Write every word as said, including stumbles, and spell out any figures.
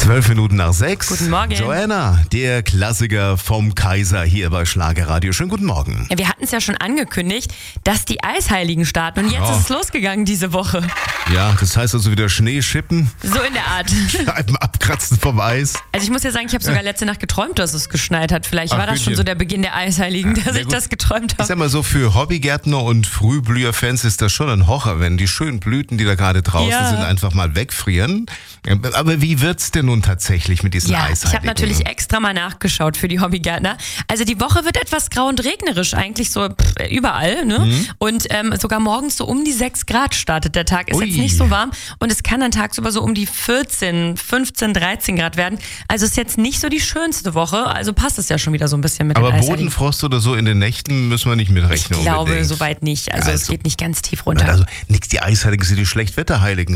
Zwölf Minuten nach sechs. Guten Morgen. Joanna, der Klassiker vom Kaiser hier bei Schlagerradio. Schönen guten Morgen. Ja, wir hatten es ja schon angekündigt, dass die Eisheiligen starten. Und jetzt Oh. ist es losgegangen diese Woche. Ja, das heißt also wieder Schnee schippen, So in der Art. Scheiben abkratzen vom Eis. Also ich muss ja sagen, ich habe sogar letzte Nacht geträumt, dass es geschneit hat. Vielleicht Ach, war das schon Gütchen. so der Beginn der Eisheiligen, dass na ich gut. das geträumt Ich habe. sag mal so, für Hobbygärtner und Frühblüherfans ist das schon ein Horror, wenn die schönen Blüten, die da gerade draußen Ja. sind, einfach mal wegfrieren. Aber wie wird's denn nun tatsächlich mit diesen Ja, Eisheiligen? ich habe natürlich extra mal nachgeschaut für die Hobbygärtner. Also die Woche wird etwas grau und regnerisch, eigentlich so pff, überall. Ne? Mhm. Und ähm, sogar morgens so um die sechs Grad startet der Tag. Ist Ui. jetzt nicht so warm und es kann dann tagsüber so um die vierzehn, fünfzehn, dreizehn Grad werden. Also ist jetzt nicht so die schönste Woche. Also passt es ja schon wieder so ein bisschen mit Aber den Eisheiligen. Bodenfrost oder so in den Nächten müssen wir nicht mitrechnen. Ich glaube unbedingt. soweit nicht. Also, es Also- geht nicht ganz tief runter. Also nix, die Eisheiligen sind die Schlechtwetterheiligen.